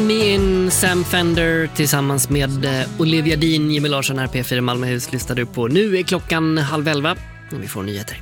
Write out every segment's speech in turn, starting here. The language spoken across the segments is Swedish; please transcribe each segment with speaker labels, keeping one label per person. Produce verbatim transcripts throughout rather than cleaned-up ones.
Speaker 1: Me In, Sam Fender tillsammans med Olivia Dean. Jimmy Larsson här, P fyra Malmöhus lyssnar du på. Nu är klockan halv elva och vi får nyheter.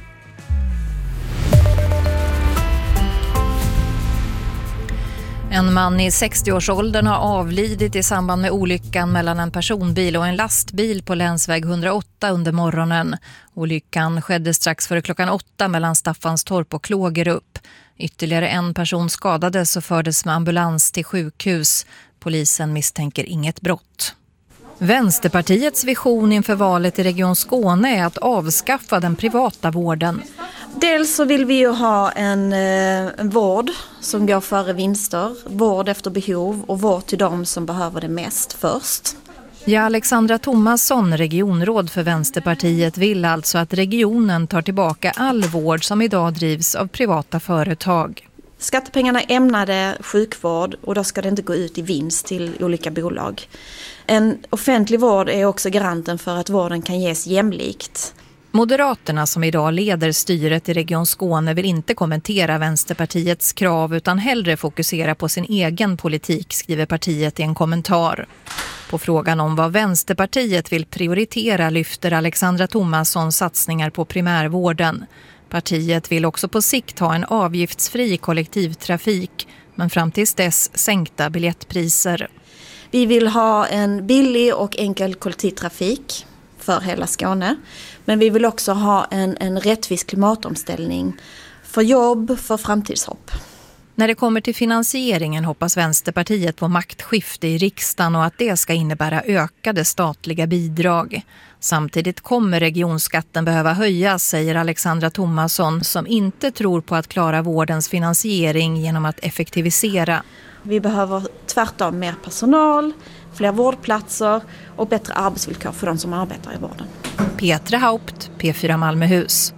Speaker 2: En man i sextioårsåldern har avlidit i samband med olyckan mellan en personbil och en lastbil på länsväg hundraåtta under morgonen. Olyckan skedde strax före klockan åtta mellan Staffanstorp och Klågerup. Ytterligare en person skadades och fördes med ambulans till sjukhus. Polisen misstänker inget brott. Vänsterpartiets vision inför valet i Region Skåne är att avskaffa den privata vården.
Speaker 3: Dels så vill vi ju ha en, en vård som går före vinster, vård efter behov och vård till de som behöver det mest först.
Speaker 2: Ja, Alexandra Thomasson, regionråd för Vänsterpartiet, vill alltså att regionen tar tillbaka all vård som idag drivs av privata företag.
Speaker 3: Skattepengarna är ämnade sjukvård och då ska det inte gå ut i vinst till olika bolag. En offentlig vård är också garanten för att vården kan ges jämlikt.
Speaker 2: Moderaterna som idag leder styret i Region Skåne vill inte kommentera Vänsterpartiets krav utan hellre fokusera på sin egen politik, skriver partiet i en kommentar. På frågan om vad Vänsterpartiet vill prioritera lyfter Alexandra Thomasson satsningar på primärvården. Partiet vill också på sikt ha en avgiftsfri kollektivtrafik, men fram tills dess sänkta biljettpriser.
Speaker 3: Vi vill ha en billig och enkel kollektivtrafik för hela Skåne. Men vi vill också ha en, en rättvis klimatomställning för jobb, för framtidshopp.
Speaker 2: När det kommer till finansieringen hoppas Vänsterpartiet på maktskifte i riksdagen och att det ska innebära ökade statliga bidrag. Samtidigt kommer regionskatten behöva höjas, säger Alexandra Thomasson, som inte tror på att klara vårdens finansiering genom att effektivisera.
Speaker 3: Vi behöver tvärtom mer personal, fler vårdplatser och bättre arbetsvillkor för de som arbetar i vården.
Speaker 2: Petra Haupt, P fyra Malmöhus.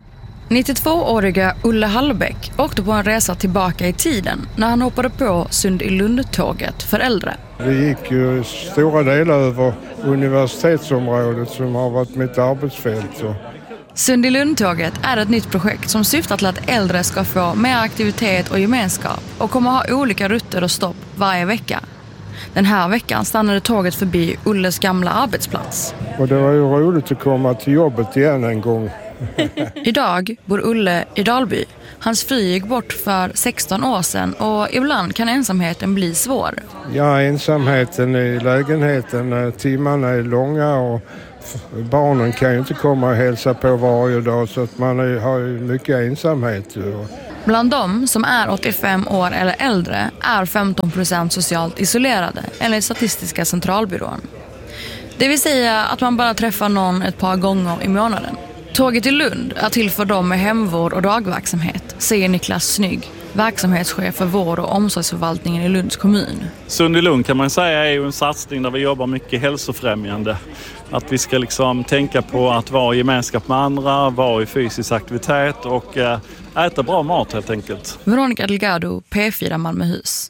Speaker 4: nittiotvååriga Ulle Hallbäck åkte på en resa tillbaka i tiden när han hoppade på Sund i Lund-tåget för äldre.
Speaker 5: Det gick ju stora delar över universitetsområdet som har varit mitt arbetsfält.
Speaker 4: Sund i Lund-tåget är ett nytt projekt som syftar till att äldre ska få mer aktivitet och gemenskap och kommer ha olika rutter och stopp varje vecka. Den här veckan stannade tåget förbi Ulles gamla arbetsplats.
Speaker 5: Och det var ju roligt att komma till jobbet igen en gång.
Speaker 4: Idag bor Ulle i Dalby. Hans fru gick bort för sexton år sedan och ibland kan ensamheten bli svår.
Speaker 5: Ja, ensamheten i lägenheten, timmarna är långa och barnen kan ju inte komma och hälsa på varje dag så att man har ju mycket ensamhet.
Speaker 4: Bland dem som är åttiofem år eller äldre är femton procent socialt isolerade enligt Statistiska centralbyrån. Det vill säga att man bara träffar någon ett par gånger i månaden. Tåget i Lund är till för dem med hemvård och dagverksamhet, säger Niklas Snygg, verksamhetschef för vård- och omsorgsförvaltningen i Lunds kommun.
Speaker 6: Sund i Lund kan man säga är ju en satsning där vi jobbar mycket hälsofrämjande. Att vi ska liksom tänka på att vara i gemenskap med andra, vara i fysisk aktivitet och äta bra mat helt enkelt.
Speaker 4: Veronica Delgado, P fyra Malmöhus.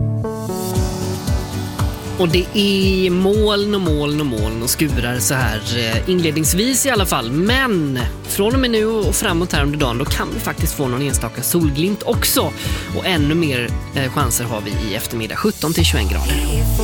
Speaker 1: Och det är moln och moln och moln och skurar så här inledningsvis i alla fall. Men från och med nu och framåt här under dagen då kan vi faktiskt få någon enstaka solglimt också. Och ännu mer chanser har vi i eftermiddag, sjutton till tjugoett grader.